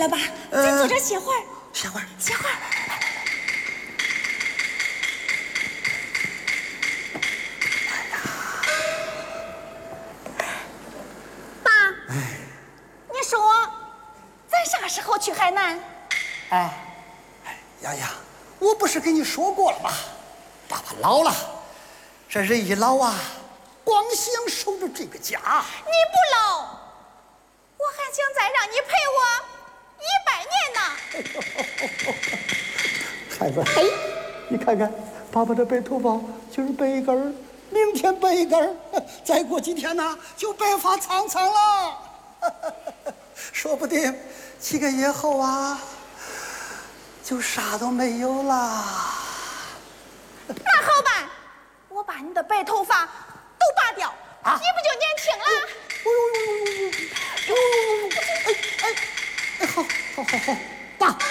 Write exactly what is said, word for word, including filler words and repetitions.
了吧？咱坐这歇会儿， 歇会儿， 歇会儿。爸，你说咱啥时候去海南？ 哎，哎，洋洋，我不是跟你说过了吗？爸爸老了，这人一老啊，光想守着这个家。 你不老，我还想再让你陪我一百年呢。 孩子，嘿，你看看，爸爸这白头发就是白一根儿，明天白一根儿，再过几天呢就白发苍苍了。说不定几个月后啊，就啥都没有了。 那好办，我把你的白头发都拔掉，啊、你不就年轻了？ 哎呦呦呦呦呦呦！哎哎哎，好，好，好，好，爸。